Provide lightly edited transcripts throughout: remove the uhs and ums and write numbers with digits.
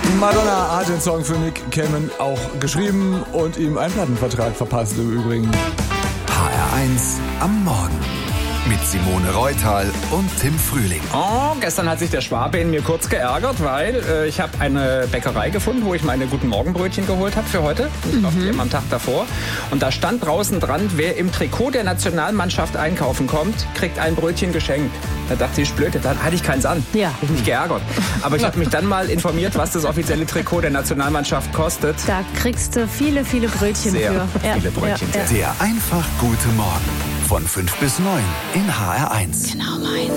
Madonna hat den Song für Nick Cannon auch geschrieben und ihm einen Plattenvertrag verpasst im Übrigen. HR1 am Morgen. Mit Simone Reutal und Tim Frühling. Oh, gestern hat sich der Schwabe in mir kurz geärgert, weil ich habe eine Bäckerei gefunden, wo ich meine guten Morgenbrötchen geholt habe für heute. Ich glaube, die immer am Tag davor. Und da stand draußen dran, wer im Trikot der Nationalmannschaft einkaufen kommt, kriegt ein Brötchen geschenkt. Da dachte ich, blöd, da hatte ich keins an. Ja. Hab ich mich geärgert. Aber ich habe mich dann mal informiert, was das offizielle Trikot der Nationalmannschaft kostet. Da kriegst du viele, viele Brötchen Sehr für. viele Brötchen. Ja. Der einfach gute Morgen. Von 5 bis 9 in HR1. Genau meins.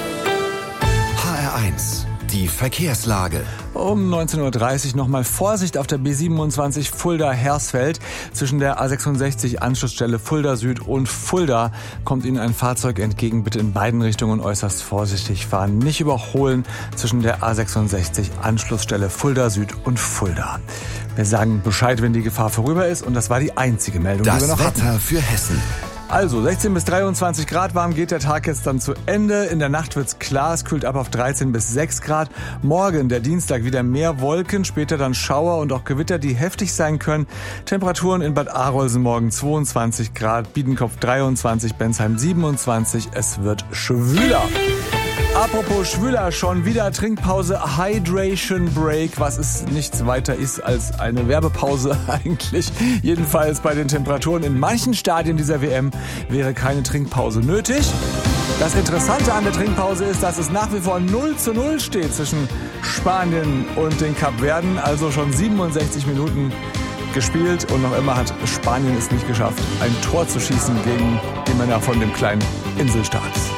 HR1, die Verkehrslage. Um 19.30 Uhr nochmal Vorsicht auf der B27 Fulda-Hersfeld. Zwischen der A66 Anschlussstelle Fulda Süd und Fulda kommt Ihnen ein Fahrzeug entgegen. Bitte in beiden Richtungen äußerst vorsichtig fahren. Nicht überholen zwischen der A66 Anschlussstelle Fulda Süd und Fulda. Wir sagen Bescheid, wenn die Gefahr vorüber ist. Und das war die einzige Meldung, die wir Das noch hatten. Wetter für Hessen. Also 16 bis 23 Grad warm geht der Tag jetzt dann zu Ende. In der Nacht wird's klar, es kühlt ab auf 13 bis 6 Grad. Morgen, der Dienstag, wieder mehr Wolken, später dann Schauer und auch Gewitter, die heftig sein können. Temperaturen in Bad Arolsen morgen 22 Grad, Biedenkopf 23, Bensheim 27. Es wird schwüler. Apropos schwüler, schon wieder Trinkpause, Hydration Break, was es nichts weiter ist als eine Werbepause eigentlich. Jedenfalls bei den Temperaturen in manchen Stadien dieser WM wäre keine Trinkpause nötig. Das Interessante an der Trinkpause ist, dass es nach wie vor 0:0 steht zwischen Spanien und den Kapverden, also schon 67 Minuten gespielt und noch immer hat Spanien es nicht geschafft, ein Tor zu schießen gegen die Männer von dem kleinen Inselstaat.